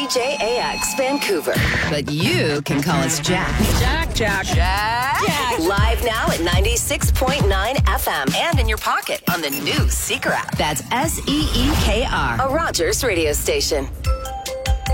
WJAX Vancouver. But you can call us Jack. Jack. Live now at 96.9 FM and in your pocket on the new Seeker app. That's SEEKR, a Rogers radio station.